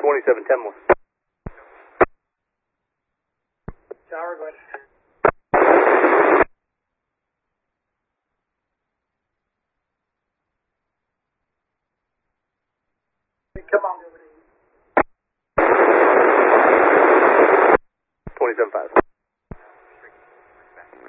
2710 more. Tower, go ahead. Come on, 27.5.